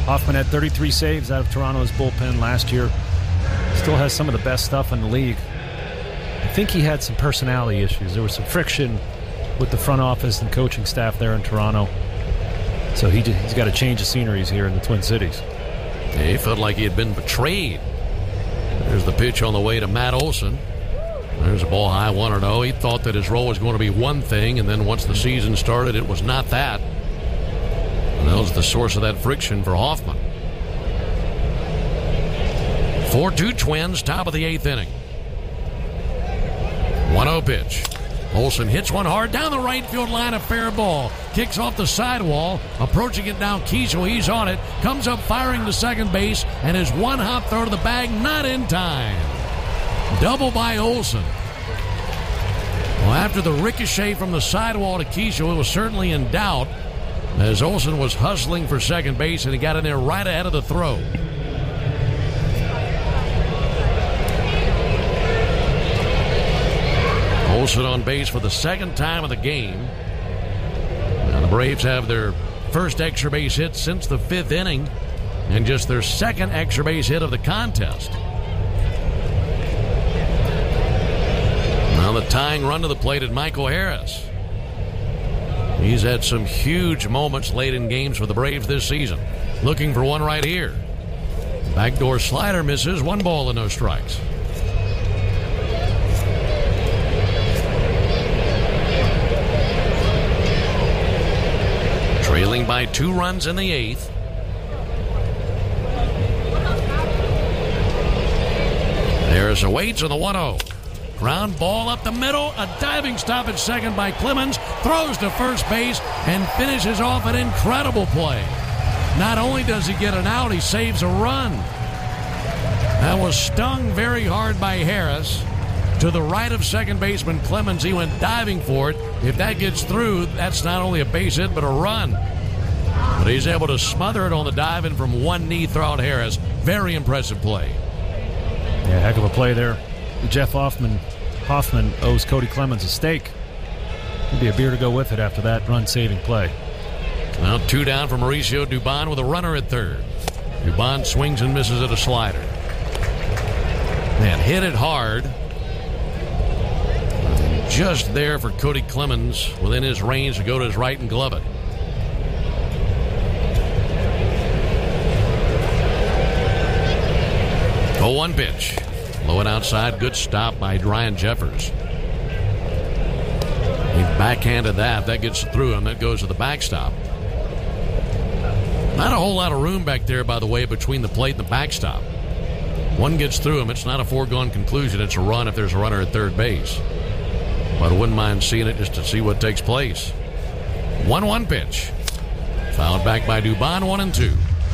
Hoffman had 33 saves out of Toronto's bullpen last year. Still has some of the best stuff in the league. I think he had some personality issues. There was some friction with the front office and coaching staff there in Toronto. So he's got to change the sceneries here in the Twin Cities. Yeah, he felt like he had been betrayed. There's the pitch on the way to Matt Olson. There's a ball high, 1-0. He thought that his role was going to be one thing, and then once the season started, it was not that. And that was the source of that friction for Hoffman. 4-2 Twins, top of the 8th inning. 1-0 pitch. Olson hits one hard down the right field line, a fair ball. Kicks off the sidewall, approaching it now. Keisel, he's on it. Comes up firing to second base, and his one hop throw to the bag, not in time. Double by Olson. Well, after the ricochet from the sidewall to Keisel, it was certainly in doubt, as Olson was hustling for second base, and he got in there right ahead of the throw. Olson on base for the second time of the game. Now the Braves have their first extra base hit since the 5th inning, and just their second extra base hit of the contest. Now the tying run to the plate at Michael Harris. He's had some huge moments late in games for the Braves this season. Looking for one right here. Backdoor slider misses, 1 ball and no strikes. Trailing by 2 runs in the 8th. Harris awaits on the 1-0. Ground ball up the middle. A diving stop at second by Clemens. Throws to first base and finishes off an incredible play. Not only does he get an out, he saves a run. That was stung very hard by Harris. To the right of second baseman Clemens, he went diving for it. If that gets through, that's not only a base hit, but a run. But he's able to smother it on the dive and from one knee throw out Harris. Very impressive play. Yeah, heck of a play there. Jeff Hoffman owes Cody Clemens a steak. Could be a beer to go with it after that run-saving play. Now 2 down for Mauricio Dubon with a runner at third. Dubon swings and misses at a slider. And hit it hard. Just there for Cody Clemens within his range to go to his right and glove it. Oh, 1 pitch. Low and outside. Good stop by Ryan Jeffers. He backhanded that. That gets through him. That goes to the backstop. Not a whole lot of room back there, by the way, between the plate and the backstop. One gets through him. It's not a foregone conclusion. It's a run if there's a runner at third base. But I wouldn't mind seeing it just to see what takes place. 1-1 pitch. Fouled back by Dubon, 1-2.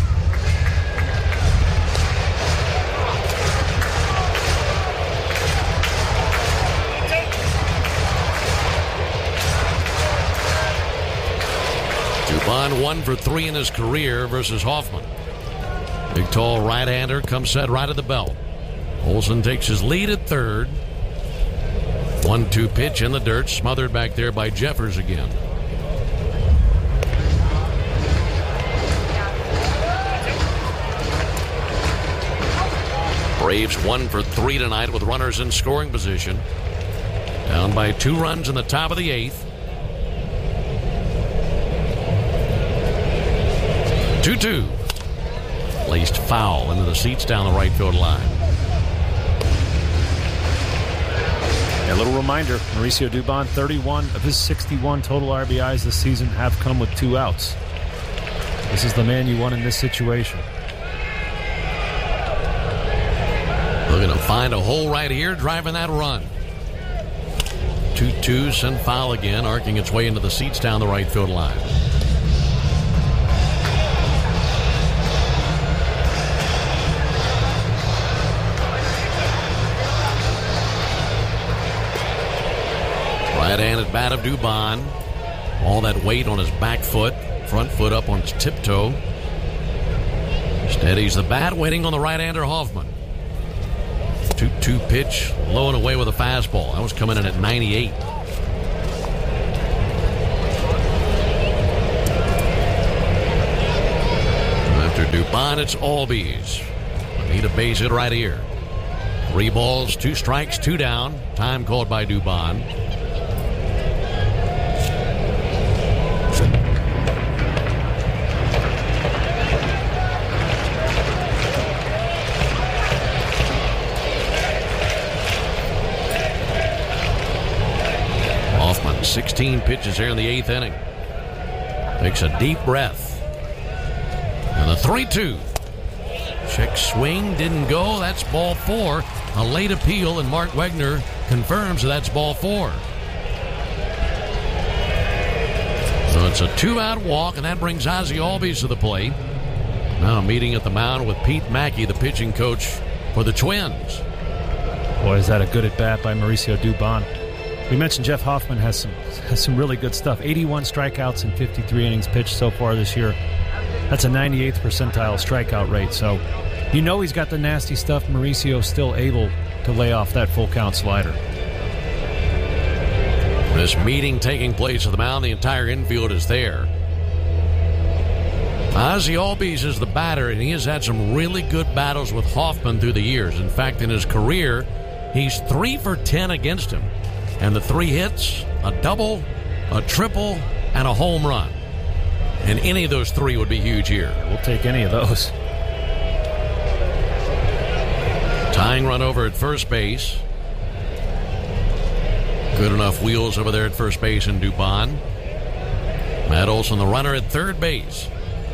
Dubon 1 for 3 in his career versus Hoffman. Big tall right-hander comes set right at the belt. Olson takes his lead at third. 1-2 pitch in the dirt, smothered back there by Jeffers again. Braves 1 for 3 tonight with runners in scoring position. Down by 2 runs in the top of the 8th. 2-2. Placed foul into the seats down the right field line. A little reminder, Mauricio Dubon, 31 of his 61 total RBIs this season have come with 2 outs. This is the man you want in this situation. Looking to find a hole right here, driving that run. 2-2, send foul again, arcing its way into the seats down the right field line. Right-handed bat of Dubon. All that weight on his back foot. Front foot up on his tiptoe. Steadies the bat, waiting on the right-hander Hoffman. 2-2 pitch, low and away with a fastball. That was coming in at 98. After Dubon, it's Albies. Need a base hit right here. 3 balls, 2 strikes, 2 down. Time called by Dubon. Hoffman, 16 pitches here in the 8th inning. Takes a deep breath. And the 3-2. Check swing, didn't go. That's ball 4. A late appeal, and Mark Wegner confirms that's ball 4. So it's a 2-out walk, and that brings Ozzie Albies to the plate. Now meeting at the mound with Pete Mackey, the pitching coach for the Twins. Boy, is that a good at-bat by Mauricio Dubon. We mentioned Jeff Hoffman has some really good stuff. 81 strikeouts in 53 innings pitched so far this year. That's a 98th percentile strikeout rate. So you know he's got the nasty stuff. Mauricio's still able to lay off that full-count slider. This meeting taking place at the mound, the entire infield is there. Ozzie Albies is the batter, and he has had some really good battles with Hoffman through the years. In fact, in his career, he's 3 for 10 against him. And the 3 hits, a double, a triple, and a home run. And any of those 3 would be huge here. We'll take any of those. Tying run over at first base. Good enough wheels over there at first base in Dubon. Matt Olson, the runner at third base.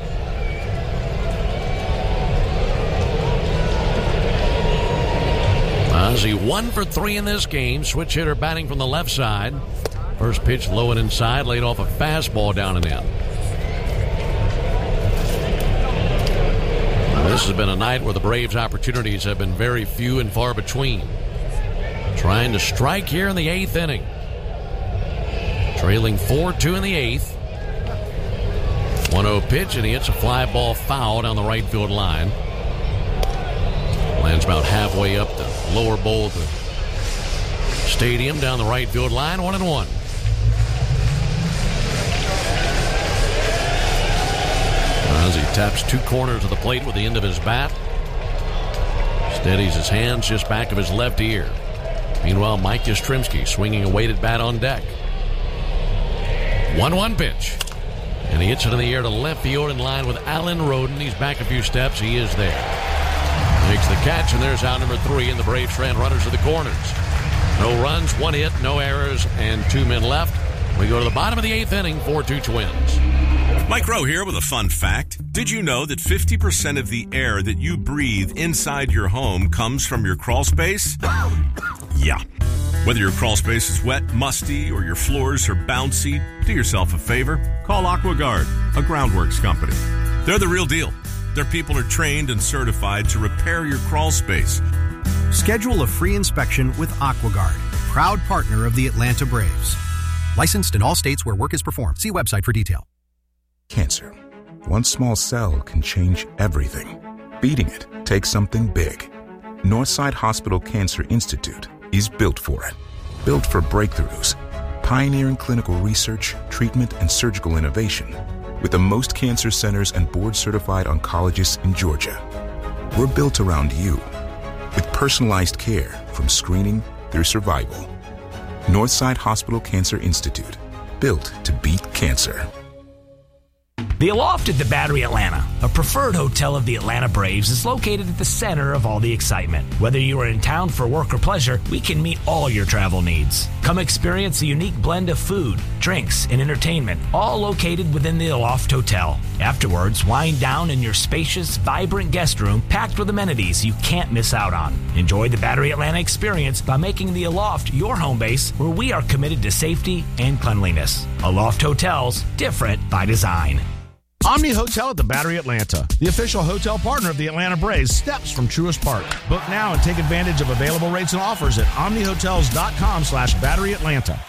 Ozzie 1 for 3 in this game. Switch hitter batting from the left side. First pitch low and inside, laid off a fastball down and in. This has been a night where the Braves' opportunities have been very few and far between. Trying to strike here in the 8th inning. Trailing 4-2 in the 8th. 1-0 pitch, and he hits a fly ball foul down the right field line. Lands about halfway up the lower bowl of the stadium, down the right field line, 1-1. As he taps 2 corners of the plate with the end of his bat. Steadies his hands just back of his left ear. Meanwhile, Mike Yastrzemski swinging a weighted bat on deck. 1-1 pitch. And he hits it in the air to left field in line with Alan Roden. He's back a few steps. He is there. Makes the catch, and there's out number 3, and the Braves strand runners to the corners. No runs, 1 hit, no errors, and 2 men left. We go to the bottom of the 8th inning, 4-2 Twins. Mike Rowe here with a fun fact. Did you know that 50% of the air that you breathe inside your home comes from your crawl space? Yeah. Whether your crawl space is wet, musty, or your floors are bouncy, do yourself a favor. Call AquaGuard, a groundworks company. They're the real deal. Their people are trained and certified to repair your crawl space. Schedule a free inspection with AquaGuard, proud partner of the Atlanta Braves. Licensed in all states where work is performed. See website for detail. Cancer. One small cell can change everything. Beating it takes something big. Northside Hospital Cancer Institute is built for it. Built for breakthroughs, pioneering clinical research, treatment, and surgical innovation. With the most cancer centers and board-certified oncologists in Georgia. We're built around you, with personalized care from screening through survival. Northside Hospital Cancer Institute, built to beat cancer. The Aloft at the Battery Atlanta, a preferred hotel of the Atlanta Braves, is located at the center of all the excitement. Whether you are in town for work or pleasure, we can meet all your travel needs. Come experience a unique blend of food, drinks, and entertainment, all located within the Aloft Hotel. Afterwards, wind down in your spacious, vibrant guest room packed with amenities you can't miss out on. Enjoy the Battery Atlanta experience by making the Aloft your home base, where we are committed to safety and cleanliness. Aloft Hotels, different by design. Omni Hotel at the Battery Atlanta, the official hotel partner of the Atlanta Braves, steps from Truist Park. Book now and take advantage of available rates and offers at omnihotels.com/BatteryAtlanta.